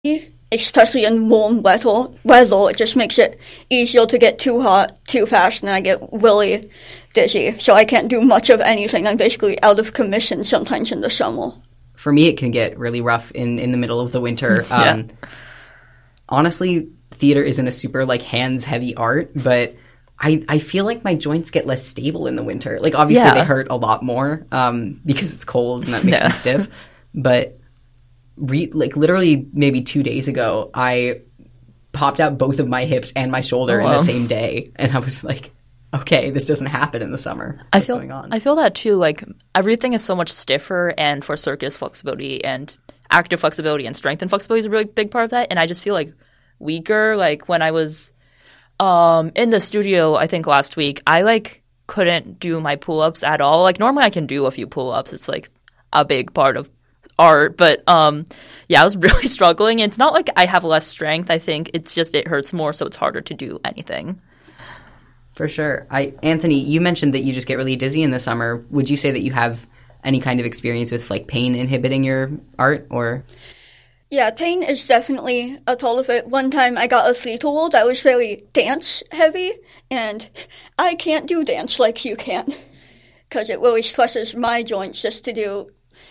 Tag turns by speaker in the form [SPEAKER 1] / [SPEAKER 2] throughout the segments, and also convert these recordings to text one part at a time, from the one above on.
[SPEAKER 1] especially in warm weather, it just makes it easier to get too hot too fast, and I get really dizzy. So I can't do much of anything. I'm basically out of commission sometimes in the summer.
[SPEAKER 2] For me, it can get really rough in the middle of the winter.
[SPEAKER 3] Yeah.
[SPEAKER 2] Honestly, theater isn't a super, hands-heavy art, but I feel like my joints get less stable in the winter. Obviously, they hurt a lot more because it's cold and that makes them stiff. But literally maybe 2 days ago, I popped out both of my hips and my shoulder in the same day. And I was like, okay, this doesn't happen in the summer. What's going on?
[SPEAKER 3] I feel that too. Everything is so much stiffer, and for circus, flexibility and active flexibility and strength and flexibility is a really big part of that. And I just feel weaker. When I was in the studio, I think last week, I couldn't do my pull-ups at all. Normally I can do a few pull-ups. It's a big part of art, but I was really struggling. It's not like I have less strength. I think it's just it hurts more, so it's harder to do anything.
[SPEAKER 2] For sure. Anthony, you mentioned that you just get really dizzy in the summer. Would you say that you have any kind of experience with pain inhibiting your art, or?
[SPEAKER 1] Yeah, pain is definitely a toll of it. One time I got a theater role that was very dance heavy, and I can't do dance like you can, because it really stresses my joints just to do.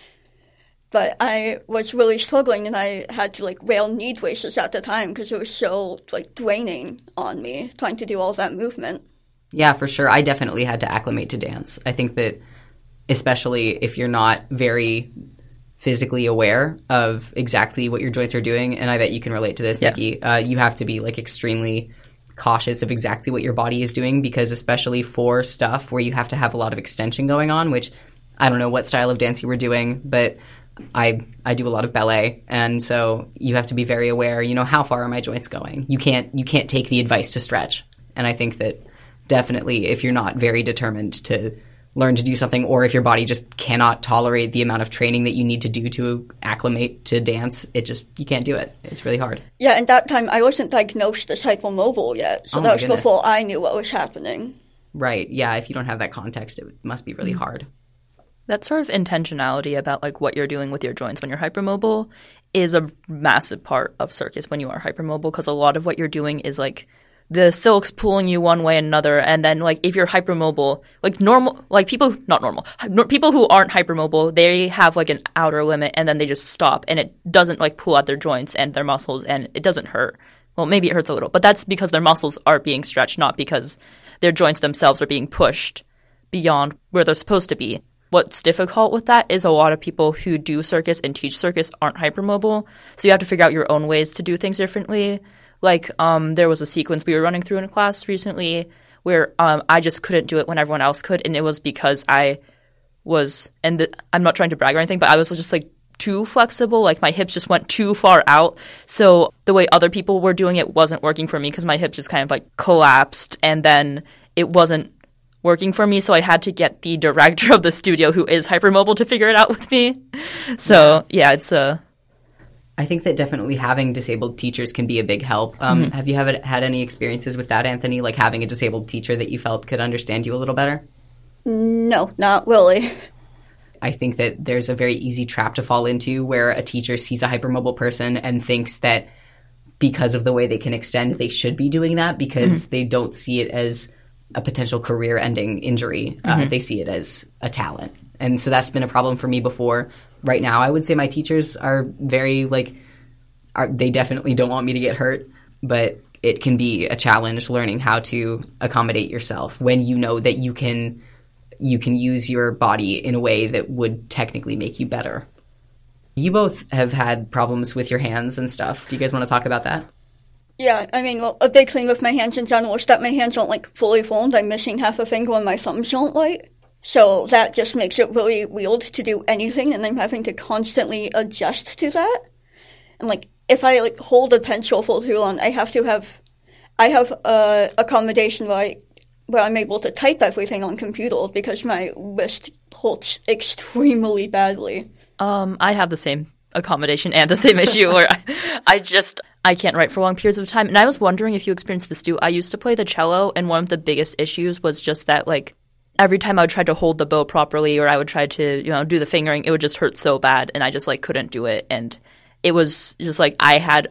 [SPEAKER 1] But I was really struggling, and I had to wear knee braces at the time because it was so draining on me trying to do all that movement.
[SPEAKER 2] Yeah, for sure. I definitely had to acclimate to dance. I think that especially if you're not very physically aware of exactly what your joints are doing, and I bet you can relate to this, Mickey, you have to be extremely cautious of exactly what your body is doing, because especially for stuff where you have to have a lot of extension going on, which I don't know what style of dance you were doing, but I do a lot of ballet, and so you have to be very aware, how far are my joints going? You can't take the advice to stretch. And I think that definitely if you're not very determined to learn to do something, or if your body just cannot tolerate the amount of training that you need to do to acclimate to dance, you can't do it. It's really hard.
[SPEAKER 1] Yeah, and that time I wasn't diagnosed as hypermobile yet, so that was before I knew what was happening.
[SPEAKER 2] Right, yeah, if you don't have that context, it must be really hard.
[SPEAKER 3] That sort of intentionality about what you're doing with your joints when you're hypermobile is a massive part of circus when you are hypermobile, because a lot of what you're doing is the silk's pulling you one way and another, and then if you're hypermobile, people who aren't hypermobile, they have an outer limit, and then they just stop, and it doesn't pull out their joints and their muscles, and it doesn't hurt. Well, maybe it hurts a little, but that's because their muscles are being stretched, not because their joints themselves are being pushed beyond where they're supposed to be. What's difficult with that is a lot of people who do circus and teach circus aren't hypermobile, so you have to figure out your own ways to do things differently. There was a sequence we were running through in a class recently where I just couldn't do it when everyone else could, and it was because I was, and I'm not trying to brag or anything, but I was just too flexible. My hips just went too far out, so the way other people were doing it wasn't working for me because my hips just kind of collapsed, and then it wasn't working for me, so I had to get the director of the studio, who is hypermobile, to figure it out with me. So yeah, it's
[SPEAKER 2] I think that definitely having disabled teachers can be a big help. Have you had any experiences with that, Anthony? Having a disabled teacher that you felt could understand you a little better?
[SPEAKER 1] No, not really.
[SPEAKER 2] I think that there's a very easy trap to fall into where a teacher sees a hypermobile person and thinks that because of the way they can extend, they should be doing that because they don't see it as a potential career-ending injury. They see it as a talent. And so that's been a problem for me before. Right now, I would say my teachers are very, they definitely don't want me to get hurt, but it can be a challenge learning how to accommodate yourself when you know that you can use your body in a way that would technically make you better. You both have had problems with your hands and stuff. Do you guys want to talk about that?
[SPEAKER 1] Yeah, a big thing with my hands in general is that my hands aren't, fully formed. I'm missing half a finger and my thumbs don't right. So that just makes it really weird to do anything, and I'm having to constantly adjust to that. And, if I, hold a pencil for too long, I have a accommodation where I'm able to type everything on computer because my wrist hurts extremely badly.
[SPEAKER 3] I have the same accommodation and the same issue where I can't write for long periods of time. And I was wondering if you experienced this too. I used to play the cello, and one of the biggest issues was just that, every time I would try to hold the bow properly or I would try to, do the fingering, it would just hurt so bad, and I just, couldn't do it. And it was just like I had